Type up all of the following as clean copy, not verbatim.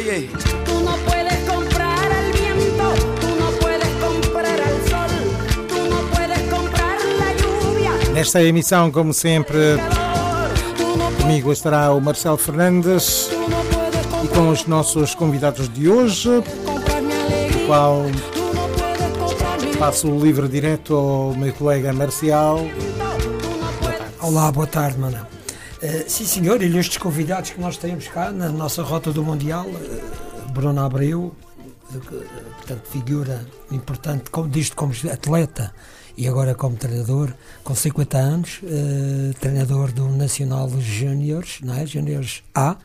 Oye. Tú no puedes comprar al viento, tú no puedes comprar al sol, tú no puedes comprar la lluvia. Nesta emissão, como sempre, comigo estará o Marcelo Fernandes e com os nossos convidados de hoje, o qual passo o livre direto ao meu colega Marcial. Olá, boa tarde, Manuel. Sim, senhor, e estes convidados que nós temos cá na nossa rota do Mundial, Bruno Abreu, portanto, figura importante, como atleta e agora como treinador, com 50 anos, treinador do Nacional Júniores, não é? Júniores A,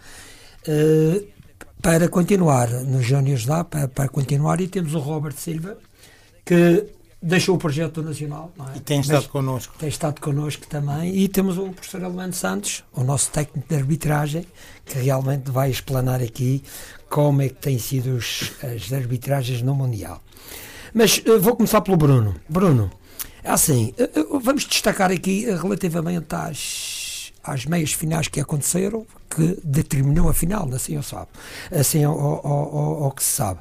para continuar nos Júniores A, para continuar, e temos o Robert Silva, que deixou o projeto do Nacional, não é? E tem estado connosco. Tem estado connosco também. E temos o professor Alemão Santos, o nosso técnico de arbitragem, que realmente vai explanar aqui como é que têm sido as arbitragens no Mundial. Mas vou começar pelo Bruno. Bruno, assim, vamos destacar aqui relativamente às meias finais que aconteceram, que determinou a final, assim eu sabe, assim ao que se sabe.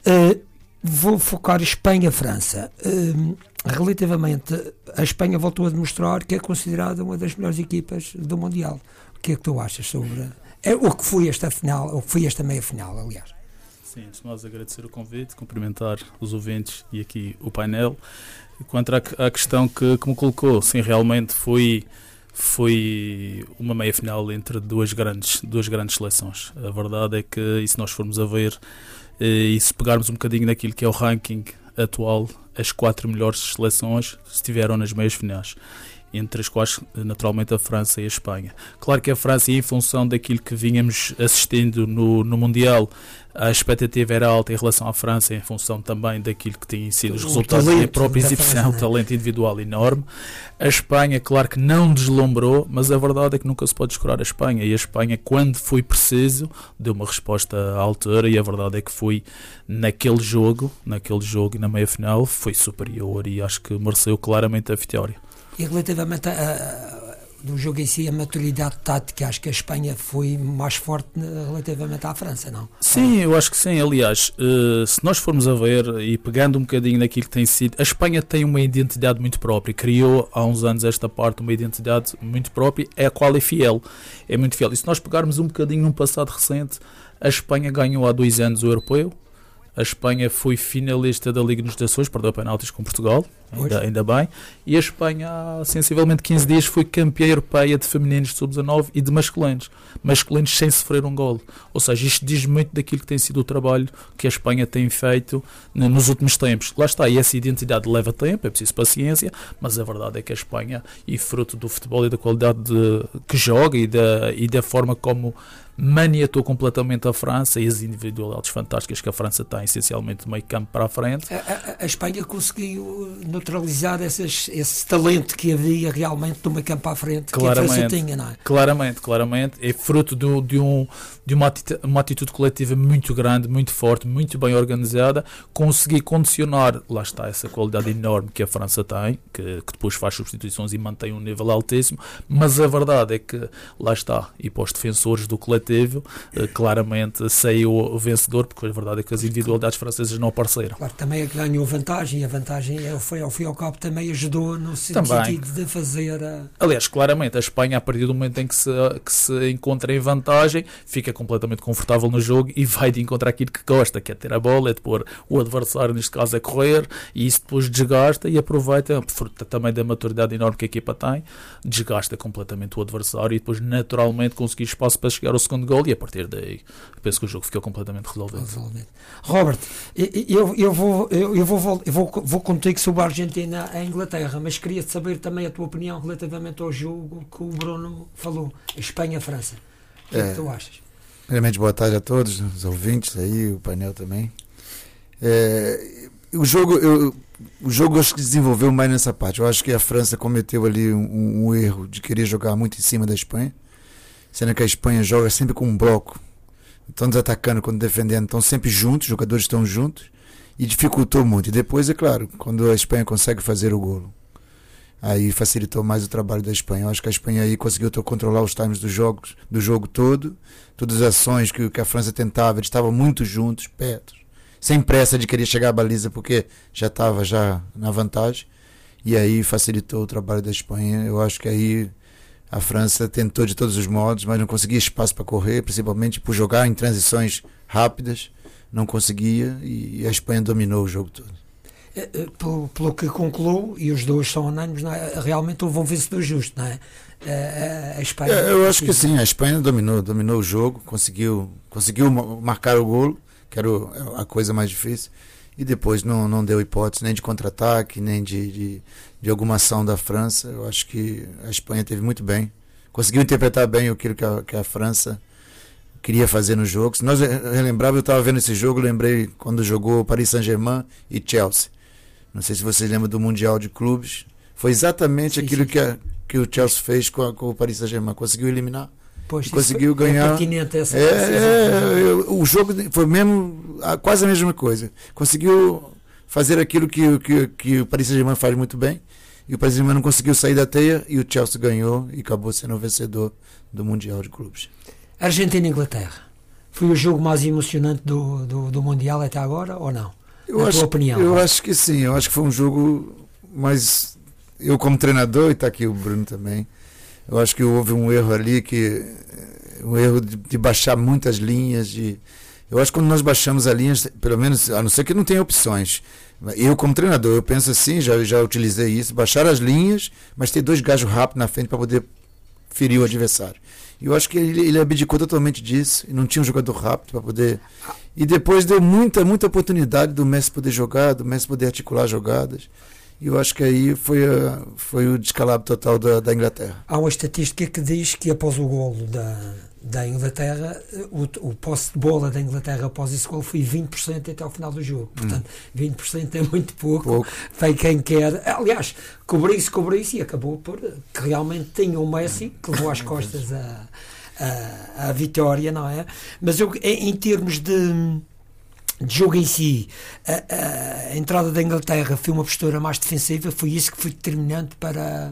Vou focar Espanha-França. Relativamente, a Espanha voltou a demonstrar que é considerada uma das melhores equipas do Mundial. O que é que tu achas sobre o que foi esta final, ou que foi esta meia-final, aliás? Sim, antes de nós agradecer o convite, cumprimentar os ouvintes e aqui o painel. Quanto à questão que me colocou, sim, realmente foi uma meia-final entre duas grandes seleções. A verdade é que, e se nós formos a ver, e se pegarmos um bocadinho daquilo que é o ranking atual, as 4 melhores seleções estiveram nas meias finais, entre as quais naturalmente a França e a Espanha. Claro que a França, em função daquilo que vínhamos assistindo no Mundial, a expectativa era alta em relação à França, em função também daquilo que têm sido os resultados e a própria exibição, um talento individual enorme. A Espanha, claro que não deslumbrou, mas a verdade é que nunca se pode descurar a Espanha, e a Espanha, quando foi preciso, deu uma resposta à altura, e a verdade é que foi naquele jogo e na meia-final, foi superior e acho que mereceu claramente a vitória. E relativamente no jogo em si, a maturidade tática, acho que a Espanha foi mais forte relativamente à França, não? Sim, eu acho que sim. Aliás, se nós formos a ver e pegando um bocadinho naquilo que tem sido, a Espanha tem uma identidade muito própria, criou há uns anos esta parte uma identidade muito própria, a qual é fiel, é muito fiel. E se nós pegarmos um bocadinho num passado recente, a Espanha ganhou há 2 anos o Europeu. A Espanha foi finalista da Liga dos Nações, perdeu penaltis com Portugal, ainda bem. E a Espanha, há sensivelmente 15 dias, foi campeã europeia de femininos de sub-19 e de masculinos sem sofrer um golo. Ou seja, isto diz muito daquilo que tem sido o trabalho que a Espanha tem feito nos últimos tempos. Lá está, e essa identidade leva tempo, é preciso paciência, mas a verdade é que a Espanha, e fruto do futebol e da qualidade que joga e da forma como maniatou completamente a França e as individualidades fantásticas que a França tem, essencialmente do meio campo para a frente. A Espanha conseguiu neutralizar esse talento que havia realmente do meio campo para a frente, claramente, que a França tinha, não é? Claramente. É fruto de uma atitude coletiva muito grande, muito forte, muito bem organizada, conseguir condicionar, lá está, essa qualidade enorme que a França tem, que depois faz substituições e mantém um nível altíssimo, mas a verdade é que, lá está, e para os defensores do coletivo, claramente saiu o vencedor, porque a verdade é que as individualidades francesas não apareceram. Claro, também é que ganhou vantagem, e a vantagem foi ao fim e ao cabo também ajudou no sentido de fazer Aliás, claramente a Espanha, a partir do momento em que se encontra em vantagem, fica completamente confortável no jogo e vai de encontrar aquilo que gosta, que é ter a bola, é de pôr o adversário, neste caso, a correr, e isso depois desgasta e aproveita, também da maturidade enorme que a equipa tem, desgasta completamente o adversário e depois naturalmente conseguir espaço para chegar ao segundo gol, e a partir daí penso que o jogo ficou completamente resolvido. Robert, eu vou contigo sobre a Argentina e a Inglaterra, mas queria saber também a tua opinião relativamente ao jogo que o Bruno falou, Espanha-França. O que é que tu achas? Primeiramente, boa tarde a todos, os ouvintes aí, o painel também. O jogo acho que desenvolveu mais nessa parte. Eu acho que a França cometeu ali um erro de querer jogar muito em cima da Espanha, sendo que a Espanha joga sempre com um bloco, tanto atacando quanto defendendo, estão sempre juntos, os jogadores estão juntos, e dificultou muito. E depois, é claro, quando a Espanha consegue fazer o golo, aí facilitou mais o trabalho da Espanha. Eu acho que a Espanha aí conseguiu controlar os times do jogo todo, todas as ações que a França tentava, eles estavam muito juntos, perto, sem pressa de querer chegar à baliza, porque já estava já na vantagem, e aí facilitou o trabalho da Espanha. Eu acho que aí a França tentou de todos os modos, mas não conseguia espaço para correr, principalmente por jogar em transições rápidas, não conseguia, e a Espanha dominou o jogo todo. Pelo que concluo, e os dois são unânimes, não é? Realmente houve um vencedor justo, não é? A Espanha. Eu acho que sim, a Espanha dominou o jogo, conseguiu marcar o golo, que era a coisa mais difícil, e depois não deu hipótese nem de contra-ataque, nem de alguma ação da França. Eu acho que a Espanha teve muito bem, conseguiu interpretar bem aquilo que a França queria fazer no jogo. Se nós relembrava, eu estava vendo esse jogo, lembrei quando jogou Paris Saint-Germain e Chelsea. Não sei se vocês lembram do Mundial de Clubes. Foi exatamente aquilo que o Chelsea fez com o Paris Saint-Germain. Conseguiu eliminar. Pois, conseguiu ganhar. É pertinente essa o jogo foi mesmo quase a mesma coisa. Conseguiu fazer aquilo que o Paris Saint-Germain faz muito bem. E o Paris Saint-Germain não conseguiu sair da teia e o Chelsea ganhou e acabou sendo o vencedor do Mundial de Clubes. Argentina e Inglaterra. Foi o jogo mais emocionante do Mundial até agora ou não? Na tua opinião? Eu acho que sim. Eu acho que foi um jogo mais... Eu como treinador, e está aqui o Bruno também, eu acho que houve um erro ali, um erro de baixar muitas linhas. Eu acho que quando nós baixamos as linhas, pelo menos, a não ser que não tenha opções, eu como treinador, eu penso assim, já utilizei isso, baixar as linhas, mas ter 2 gajos rápidos na frente para poder ferir o adversário. Eu acho que ele abdicou totalmente disso, e não tinha um jogador rápido para poder... E depois deu muita oportunidade do Messi poder jogar, do Messi poder articular jogadas. E eu acho que aí foi o descalabro total da Inglaterra. Há uma estatística que diz que após o golo da Inglaterra, o posse de bola da Inglaterra após esse golo foi 20% até ao final do jogo. Portanto, 20% é muito pouco. Para quem quer... Aliás, cobriu-se e acabou por... que realmente tinha o Messi, que levou às costas a vitória, não é? Mas em termos de jogo em si, a entrada da Inglaterra foi uma postura mais defensiva, foi isso que foi determinante para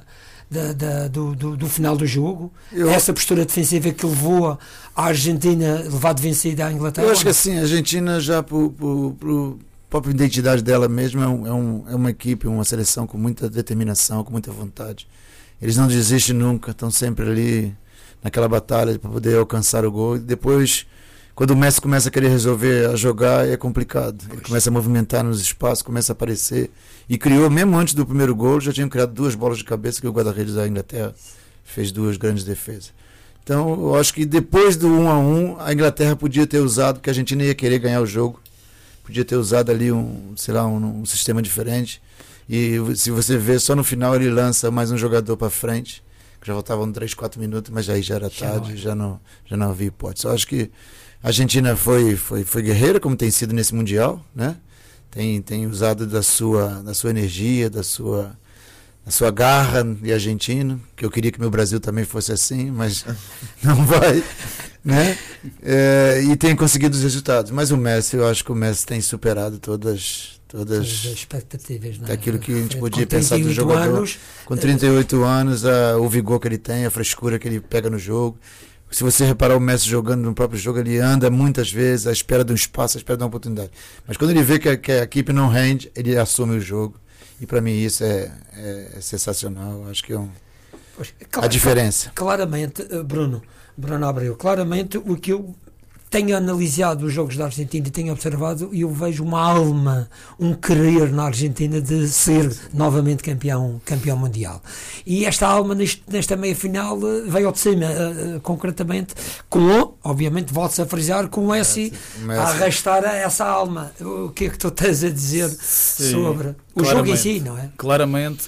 do final do jogo. Essa postura defensiva que levou a Argentina levar de vencida à Inglaterra. Eu acho que assim, a Argentina já por própria identidade dela mesma é uma equipe, uma seleção com muita determinação, com muita vontade. Eles não desistem nunca, estão sempre ali naquela batalha para poder alcançar o gol. E depois, quando o Messi começa a querer resolver a jogar, é complicado. Ele começa a movimentar nos espaços, começa a aparecer. E criou, mesmo antes do primeiro gol, já tinham criado 2 bolas de cabeça que o guarda-redes da Inglaterra fez 2 grandes defesas. Então, eu acho que depois do 1-1, a Inglaterra podia ter usado, porque a Argentina ia querer ganhar o jogo, podia ter usado ali um sistema diferente. E se você vê, só no final ele lança mais um jogador para frente, que já faltavam 3, 4 minutos, mas aí já era tarde, já não havia hipótese. Eu acho que a Argentina foi guerreira, como tem sido nesse Mundial, né? Tem usado da sua energia, da sua garra de argentino, que eu queria que meu Brasil também fosse assim, mas não vai, né? E tem conseguido os resultados. Mas o Messi, eu acho que o Messi tem superado todas as expectativas, não é? Daquilo que a gente podia pensar do jogador. Com 38 anos, o vigor que ele tem, a frescura que ele pega no jogo. Se você reparar o Messi jogando no próprio jogo, ele anda muitas vezes à espera de um espaço, à espera de uma oportunidade. Mas quando ele vê que a equipe não rende, ele assume o jogo. E para mim isso é sensacional. Eu acho que a diferença. Claramente, Bruno Abreu, claramente o que eu tenho analisado os jogos da Argentina e tenho observado, e eu vejo uma alma, um querer na Argentina de ser novamente campeão mundial. E esta alma nesta meia-final veio ao de cima, concretamente, obviamente, volto-se a frisar, com o Messi a arrastar essa alma. O que é que tu tens a dizer sobre o jogo em si, não é? Claramente,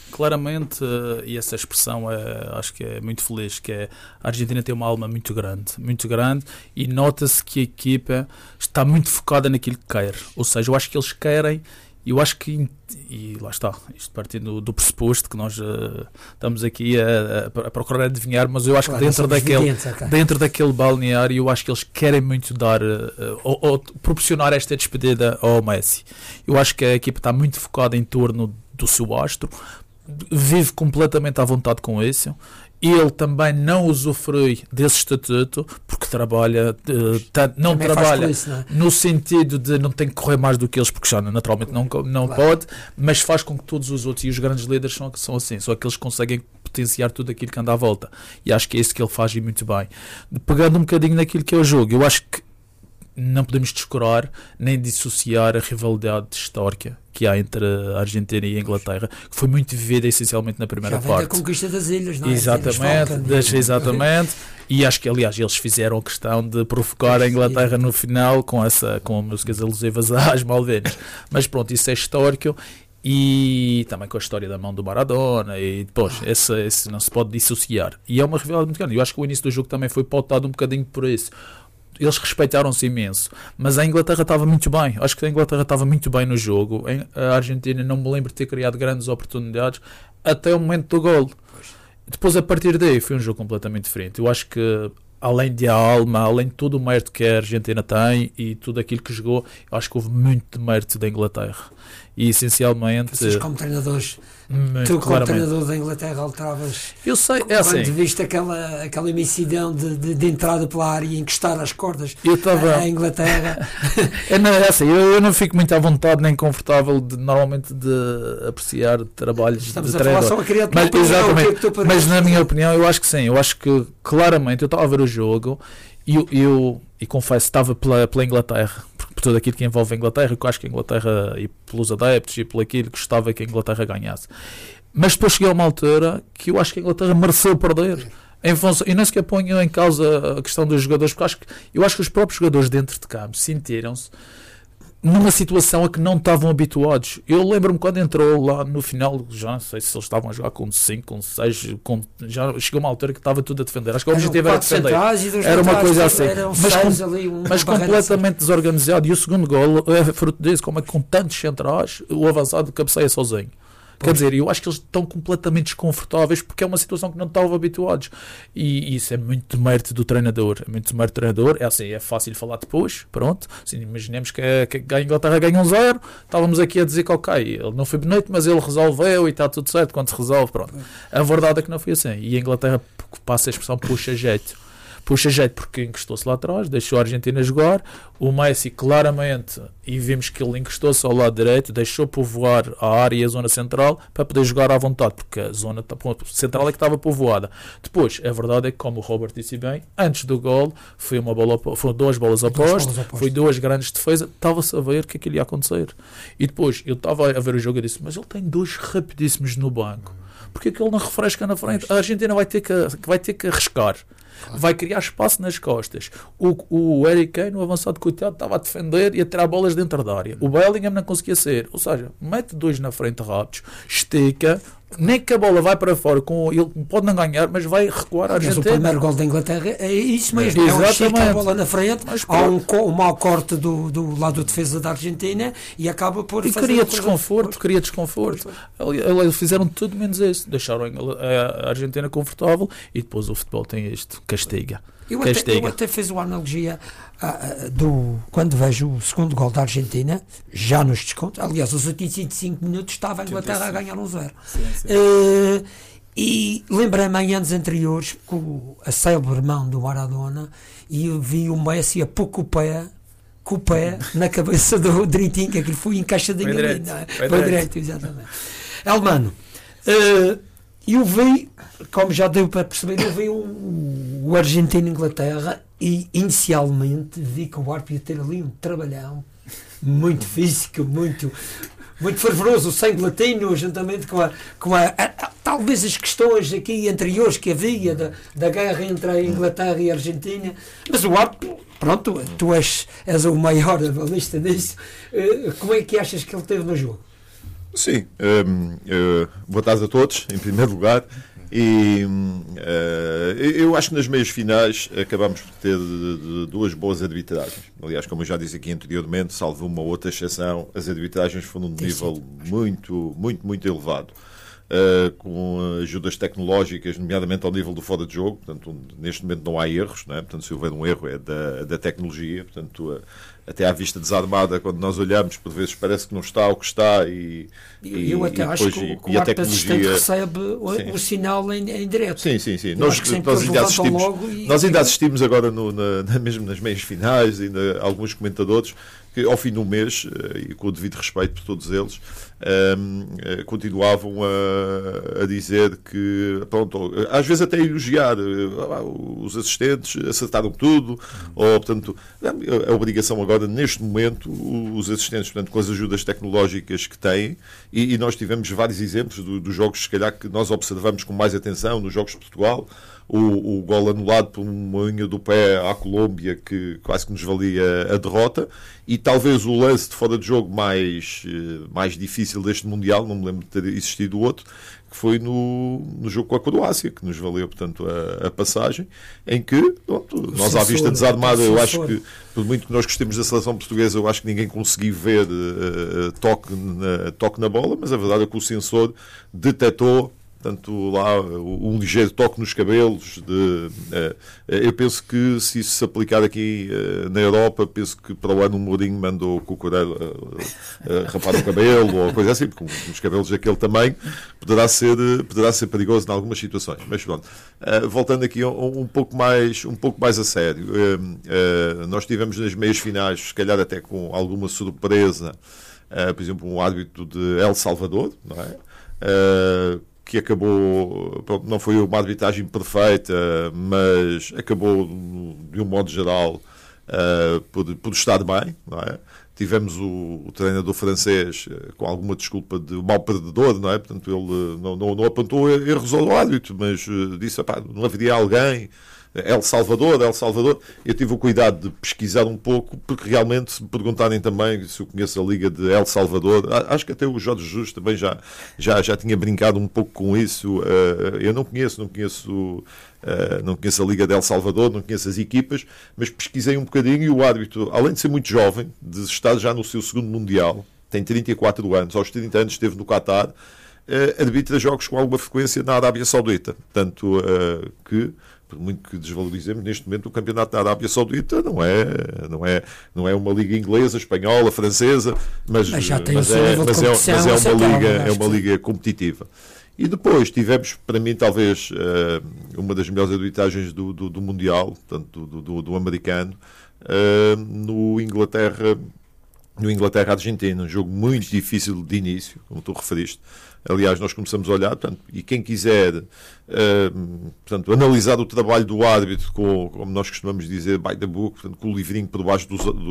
e essa expressão acho que é muito feliz, que é a Argentina tem uma alma muito grande, e nota-se que a equipa está muito focada naquilo que quer. Ou seja, eu acho que eles querem, eu acho que, e lá está, isto partindo do pressuposto que nós estamos aqui a procurar adivinhar, mas eu acho que dentro daquele balneário, eu acho que eles querem muito dar ou proporcionar esta despedida ao Messi. Eu acho que a equipa está muito focada em torno do seu astro, vive completamente à vontade com isso. Ele também não usufrui desse estatuto porque trabalha, não trabalha isso, não é? no sentido de não tem que correr mais do que eles, porque já naturalmente não pode, mas faz com que todos os outros, e os grandes líderes são assim, são aqueles que conseguem potenciar tudo aquilo que anda à volta, e acho que é isso que ele faz e muito bem. Pegando um bocadinho naquilo que é o jogo, eu acho que não podemos descurar nem dissociar a rivalidade histórica que há entre a Argentina e a Inglaterra, que foi muito vivida essencialmente na primeira Já vem parte. da conquista das ilhas, não é? Exatamente. E acho que, aliás, eles fizeram a questão de provocar a Inglaterra no final com músicas alusivas às Malvinas. Mas pronto, isso é histórico. E também com a história da mão do Maradona, e depois, esse não se pode dissociar. E é uma rivalidade muito grande. Eu acho que o início do jogo também foi pautado um bocadinho por isso. Eles respeitaram-se imenso, mas a Inglaterra estava muito bem. Acho que a Inglaterra estava muito bem no jogo. A Argentina não me lembro de ter criado grandes oportunidades até o momento do golo. Depois, a partir daí, foi um jogo completamente diferente. Eu acho que, além de a alma, além de todo o mérito que a Argentina tem e tudo aquilo que jogou, eu acho que houve muito de mérito da Inglaterra. E essencialmente. Vocês, como treinadores, tu, como treinador da Inglaterra, alteravas. Eu sei, é assim. Quando viste aquela imensidão de entrada pela área e encostar as cordas à Inglaterra. Eu não fico muito à vontade nem confortável normalmente de apreciar trabalhos Estamos de a falar treinador. só a criar Mas na minha opinião, eu acho que sim. Eu acho que claramente eu estava a ver o jogo e confesso, estava pela Inglaterra, por tudo aquilo que envolve a Inglaterra, que eu acho que a Inglaterra, e pelos adeptos e por aquilo, gostava que a Inglaterra ganhasse. Mas depois cheguei a uma altura que eu acho que a Inglaterra mereceu perder. E nem sequer ponho em causa a questão dos jogadores, porque eu acho que os próprios jogadores dentro de campo sentiram-se numa situação a que não estavam habituados. Eu lembro-me quando entrou lá no final, já não sei se eles estavam a jogar com 5, com 6, já chegou uma altura que estava tudo a defender. Acho que o objetivo era defender. Era uma coisa assim, mas completamente desorganizado. E o segundo golo é fruto disso, como é que com tantos centrais o avançado cabeceia sozinho. Quer dizer, eu acho que eles estão completamente desconfortáveis porque é uma situação que não estavam habituados. E isso é muito mérito do treinador. É muito mérito do treinador. É assim, é fácil falar depois. Pronto. Assim, imaginemos que a Inglaterra ganha 1-0. Estávamos aqui a dizer que ok, ele não foi bonito, mas ele resolveu e está tudo certo. Quando se resolve, pronto. A verdade é que não foi assim. E a Inglaterra, passa a expressão, puxa jeito. Puxa jeito porque encostou-se lá atrás, deixou a Argentina jogar. O Messi claramente, e vimos que ele encostou-se ao lado direito, deixou povoar a área e a zona central para poder jogar à vontade, porque a zona central é que estava povoada. Depois, a verdade é que, como o Robert disse bem, antes do gol foram 2 bolas opostas, foi 2 grandes defesas, estava-se a ver que aquilo ia acontecer. E depois, eu estava a ver o jogo e disse, mas ele tem 2 rapidíssimos no banco, porque é que ele não refresca na frente? A Argentina vai ter que arriscar. Vai criar espaço nas costas. O Harry Kane, o avançado coitado, estava a defender e a tirar bolas dentro da área. O Bellingham não conseguia ser. Ou seja, mete 2 na frente rápidos, estica, nem que a bola vai para fora, ele pode não ganhar, mas vai recuar a Argentina. Mas o primeiro gol da Inglaterra é isso mesmo. É um chique a bola na frente, há um mau corte do lado da defesa da Argentina e acaba por fazer... Cria desconforto. Eles fizeram tudo menos isso. Deixaram a Argentina confortável e depois o futebol tem isto. Castiga. Eu até fiz uma analogia quando vejo o segundo gol da Argentina, já nos descontos. Aliás, aos 85 minutos estava a Inglaterra a ganhar 1-0. E lembrei-me em anos anteriores com a célebre mão do Maradona e eu vi o Messi a pôr com o pé na cabeça do direitinho, que aquilo foi encaixadinho ali. Foi direito, exatamente. Elmano, eu vi, como já deu para perceber, eu vi o Argentina-Inglaterra e inicialmente vi que o árbitro ia ter ali um trabalhão muito físico, muito fervoroso, o sangue latino, juntamente com talvez as questões aqui anteriores que havia da guerra entre a Inglaterra e a Argentina, mas o árbitro, pronto, tu és o maior analista disso, como é que achas que ele teve no jogo? Sim, boa tarde a todos, em primeiro lugar, e eu acho que nas meias finais acabamos por ter 2 boas arbitragens. Aliás, como eu já disse aqui anteriormente, salvo uma outra exceção, as arbitragens foram de um nível muito elevado. Com ajudas tecnológicas, nomeadamente ao nível do fora de jogo. Portanto, neste momento não há erros, não é? Portanto, se houver um erro é da tecnologia. Portanto, até à vista desarmada, quando nós olhamos, por vezes parece que não está o que está eu até acho que o árbitro assistente recebe o sinal em direto. Sim. Nós ainda assistimos agora mesmo nas meias finais, ainda alguns comentadores que ao fim do mês, e com o devido respeito por todos eles, continuavam a dizer que, pronto, às vezes até elogiar os assistentes, acertaram tudo, ou, portanto, a obrigação agora, neste momento, os assistentes, portanto, com as ajudas tecnológicas que têm, e nós tivemos vários exemplos dos jogos, se calhar, que nós observamos com mais atenção, nos jogos de Portugal, o gol anulado por uma unha do pé à Colômbia, que quase que nos valia a derrota, e talvez o lance de fora de jogo mais difícil deste Mundial, não me lembro de ter existido outro, que foi no jogo com a Croácia, que nos valeu, portanto, a passagem, em que, pronto, nós à vista desarmada, eu acho que, por muito que nós gostemos da seleção portuguesa, eu acho que ninguém conseguiu ver toque na bola, mas a verdade é que o sensor detectou, portanto, lá um ligeiro toque nos cabelos. Eu penso que se isso se aplicar aqui na Europa, penso que para o ano o Mourinho mandou o Cucurella rapar o cabelo ou coisa assim, porque os cabelos daquele tamanho poderá ser perigoso em algumas situações. Mas pronto, voltando aqui um pouco mais a sério, nós tivemos nas meias finais, se calhar até com alguma surpresa, por exemplo, um árbitro de El Salvador, não é? Que acabou, pronto, não foi uma arbitragem perfeita, mas acabou, de um modo geral, por estar bem, não é? Tivemos o treinador francês com alguma desculpa de mau perdedor, não é? Portanto, ele não apontou erros ao árbitro, mas disse, não haveria alguém. El Salvador. Eu tive o cuidado de pesquisar um pouco, porque realmente, se me perguntarem também se eu conheço a Liga de El Salvador, acho que até o Jorge Jesus também já tinha brincado um pouco com isso. Eu não conheço a Liga de El Salvador, não conheço as equipas, mas pesquisei um bocadinho e o árbitro, além de ser muito jovem, de estar já no seu segundo Mundial, tem 34 anos, aos 30 anos esteve no Qatar, arbitra jogos com alguma frequência na Arábia Saudita. Tanto que, por muito que desvalorizemos, neste momento o campeonato da Arábia Saudita não é uma liga inglesa, espanhola, francesa, mas é uma liga competitiva. E depois tivemos, para mim, talvez uma das melhores arbitragens do Mundial, portanto, do americano, no Inglaterra-Argentina, um jogo muito difícil de início, como tu referiste. Aliás, nós começamos a olhar, portanto, e quem quiser portanto, analisar o trabalho do árbitro, como nós costumamos dizer, by the book, portanto, com o livrinho por baixo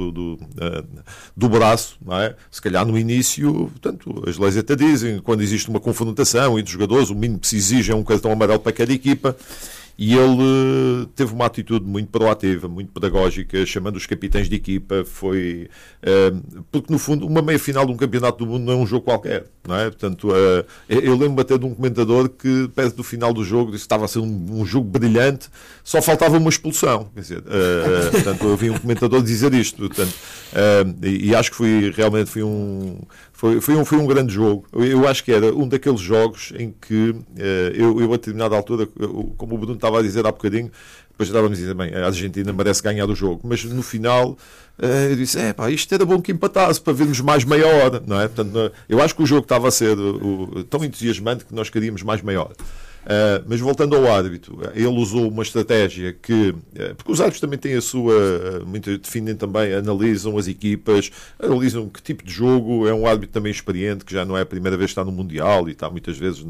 do braço, não é? Se calhar no início, portanto, as leis até dizem, quando existe uma confrontação entre os jogadores, o mínimo que se exige é um cartão amarelo para cada equipa. E ele teve uma atitude muito proativa, muito pedagógica, chamando os capitães de equipa. Porque, no fundo, uma meia-final de um campeonato do mundo não é um jogo qualquer, não é? Portanto, eu lembro-me até de um comentador que, perto do final do jogo, disse que estava a ser um jogo brilhante, só faltava uma expulsão. Quer dizer, portanto, eu vi um comentador dizer isto. Portanto, e acho que realmente foi um grande jogo. Eu acho que era um daqueles jogos em que eu a determinada altura, como o Bruno estava a dizer há bocadinho, depois estávamos a dizer, bem, a Argentina merece ganhar o jogo, mas no final eu disse, isto era bom que empatasse para vermos mais meia hora, não é? Portanto, eu acho que o jogo estava a ser tão entusiasmante que nós queríamos mais meia hora. Mas voltando ao árbitro, ele usou uma estratégia que, porque os árbitros também têm a sua, definem também, analisam as equipas, analisam que tipo de jogo. É um árbitro também experiente, que já não é a primeira vez que está no Mundial e está muitas vezes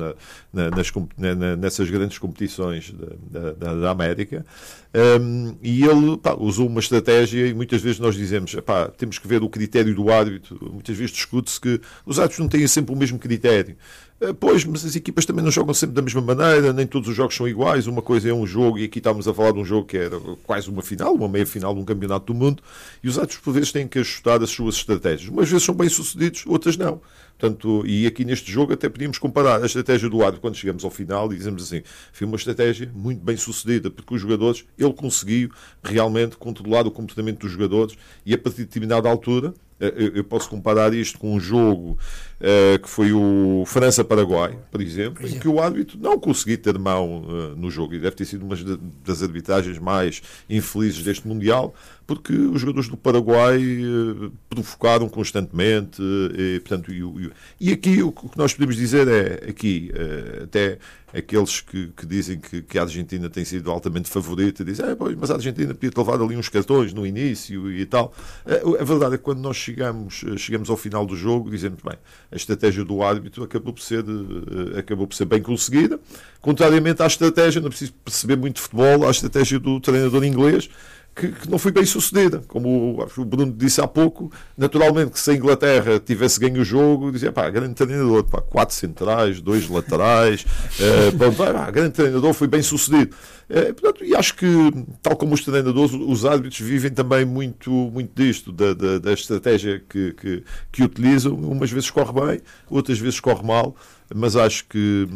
nessas grandes competições da América. E ele usou uma estratégia, e muitas vezes nós dizemos, temos que ver o critério do árbitro. Muitas vezes discute-se que os árbitros não têm sempre o mesmo critério. Pois, mas as equipas também não jogam sempre da mesma maneira, nem todos os jogos são iguais. Uma coisa é um jogo, e aqui estamos a falar de um jogo que era quase uma final, uma meia-final de um campeonato do mundo, e os árbitros por vezes têm que ajustar as suas estratégias. Umas vezes são bem-sucedidos, outras não. Portanto, e aqui neste jogo até podíamos comparar a estratégia do árbitro quando chegamos ao final e dizemos assim, foi uma estratégia muito bem sucedida, porque os jogadores, ele conseguiu realmente controlar o comportamento dos jogadores, e a partir de determinada altura, Eu posso comparar isto com um jogo que foi o França-Paraguai, por exemplo, em que o árbitro não conseguiu ter mão no jogo, e deve ter sido uma das arbitragens mais infelizes deste Mundial, porque os jogadores do Paraguai provocaram constantemente, e, portanto, e aqui o que nós podemos dizer é, aqui, até aqueles que dizem que a Argentina tem sido altamente favorita, dizem, mas a Argentina podia ter levado ali uns cartões no início e tal. A verdade é que quando nós chegamos ao final do jogo, dizemos, bem, a estratégia do árbitro acabou por ser bem conseguida, contrariamente à estratégia, não preciso perceber muito de futebol, à estratégia do treinador inglês, que não foi bem sucedida. Como o Bruno disse há pouco, naturalmente que se a Inglaterra tivesse ganho o jogo, dizia, grande treinador, 4 centrais, 2 laterais, grande treinador, foi bem sucedido. Portanto, e acho que, tal como os treinadores, os árbitros vivem também muito, muito disto, da estratégia que utilizam. Umas vezes corre bem, outras vezes corre mal, mas acho que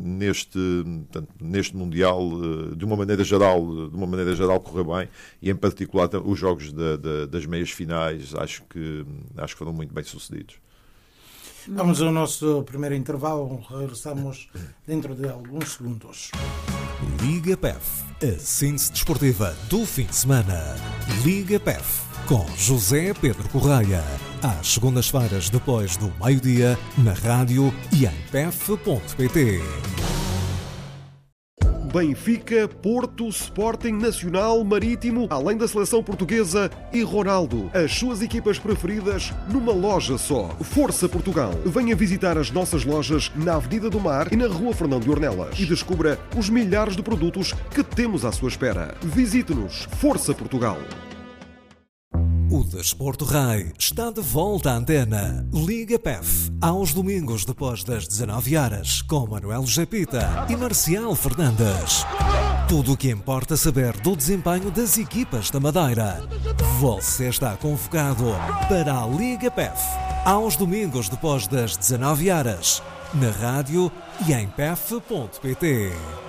neste Mundial, de uma maneira geral, correu bem, e em particular os jogos das meias finais, acho que foram muito bem sucedidos. Vamos ao nosso primeiro intervalo, regressamos dentro de alguns segundos. Liga PEF, a síntese desportiva do fim de semana. Liga PEF, com José Pedro Correia, às segundas-feiras depois do meio-dia, na rádio e em pef.pt. Benfica, Porto, Sporting, Nacional, Marítimo, além da seleção portuguesa e Ronaldo. As suas equipas preferidas numa loja só. Força Portugal. Venha visitar as nossas lojas na Avenida do Mar e na Rua Fernão de Ornelas e descubra os milhares de produtos que temos à sua espera. Visite-nos. Força Portugal. O Desporto Rei está de volta à antena. Liga PEF, aos domingos depois das 19 horas, com Manuel Japita e Marcial Fernandes. Tudo o que importa saber do desempenho das equipas da Madeira. Você está convocado para a Liga PEF, aos domingos depois das 19 horas, na rádio e em pef.pt.